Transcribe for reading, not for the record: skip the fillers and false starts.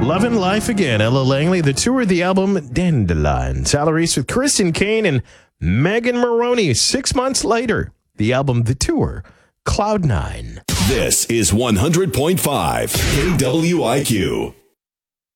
Loving Life Again, Ella Langley. The tour, the album, Dandelion. Sally Reese with Kristen Kane and Megan Maroney. 6 months later, the album, the tour, Cloud9. This is 100.5 KWIQ.